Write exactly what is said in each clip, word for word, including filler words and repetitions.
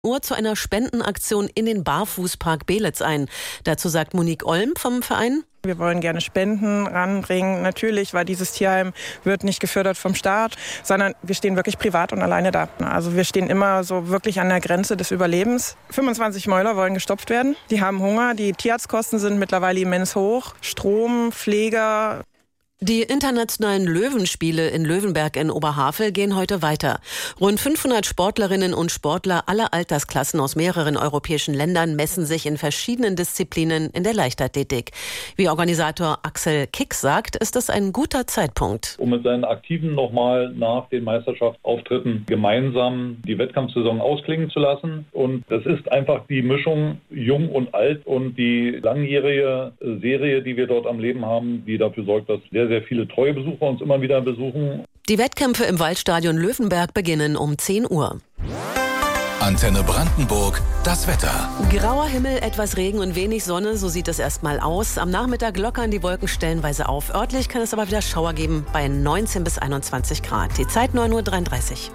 Uhr zu einer Spendenaktion in den Barfußpark Belitz ein. Dazu sagt Monique Olm vom Verein: Wir wollen gerne Spenden ranbringen. Natürlich, weil dieses Tierheim wird nicht gefördert vom Staat, sondern wir stehen wirklich privat und alleine da. Also wir stehen immer so wirklich an der Grenze des Überlebens. fünfundzwanzig Mäuler wollen gestopft werden. Die haben Hunger. Die Tierarztkosten sind mittlerweile immens hoch. Strom, Pfleger. Die internationalen Löwenspiele in Löwenberg in Oberhavel gehen heute weiter. Rund fünfhundert Sportlerinnen und Sportler aller Altersklassen aus mehreren europäischen Ländern messen sich in verschiedenen Disziplinen in der Leichtathletik. Wie Organisator Axel Kick sagt, ist das ein guter Zeitpunkt, um mit seinen Aktiven nochmal nach den Meisterschaftsauftritten gemeinsam die Wettkampfsaison ausklingen zu lassen. Und das ist einfach die Mischung jung und alt und die langjährige Serie, die wir dort am Leben haben, die dafür sorgt, dass sehr sehr viele treue Besucher uns immer wieder besuchen. Die Wettkämpfe im Waldstadion Löwenberg beginnen um zehn Uhr. Antenne Brandenburg, das Wetter. Grauer Himmel, etwas Regen und wenig Sonne, so sieht es erstmal aus. Am Nachmittag lockern die Wolken stellenweise auf. Örtlich kann es aber wieder Schauer geben bei neunzehn bis einundzwanzig Grad. Die Zeit neun Uhr dreiunddreißig.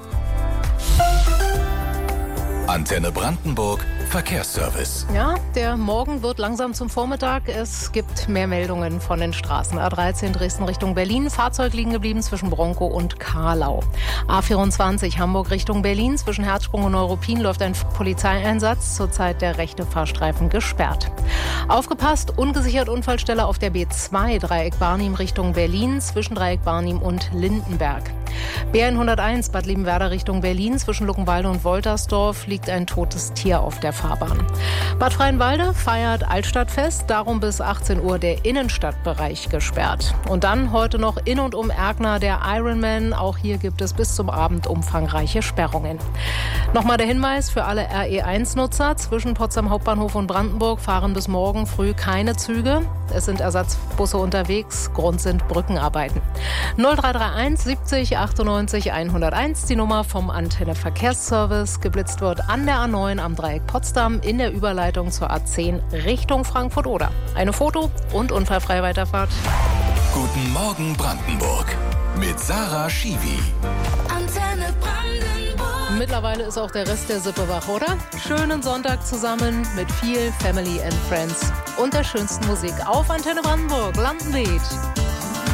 Antenne Brandenburg, Verkehrsservice. Ja, der Morgen wird langsam zum Vormittag. Es gibt mehr Meldungen von den Straßen. A dreizehn Dresden Richtung Berlin. Fahrzeug liegen geblieben zwischen Bronkow und Karlau. A vierundzwanzig Hamburg Richtung Berlin. Zwischen Herzsprung und Neuruppin läuft ein Polizeieinsatz. Zurzeit der rechte Fahrstreifen gesperrt. Aufgepasst, ungesichert Unfallstelle auf der B zwei Dreieck Barnim Richtung Berlin. Zwischen Dreieck Barnim und Lindenberg. B hunderteins Bad Liebenwerda Richtung Berlin. Zwischen Luckenwalde und Woltersdorf liegt ein totes Tier auf der Fahrbahn. Bad Freienwalde feiert Altstadtfest, darum bis achtzehn Uhr der Innenstadtbereich gesperrt. Und dann heute noch in und um Erkner der Ironman. Auch hier gibt es bis zum Abend umfangreiche Sperrungen. Nochmal der Hinweis für alle R E eins Nutzer. Zwischen Potsdam Hauptbahnhof und Brandenburg fahren bis morgen früh keine Züge. Es sind Ersatzbusse unterwegs. Grund sind Brückenarbeiten. null drei drei eins siebzig achtundneunzig hunderteins, die Nummer vom Antenne Verkehrsservice. Geblitzt wird an der A neun am Dreieck Potsdam in der Überleitung zur A zehn Richtung Frankfurt-Oder. Eine Foto- und unfallfreie Weiterfahrt. Guten Morgen Brandenburg mit Sarah Schiwi. Antenne Brandenburg. Mittlerweile ist auch der Rest der Sippe wach, oder? Schönen Sonntag zusammen mit viel Family and Friends und der schönsten Musik auf Antenne Brandenburg. Landenlied.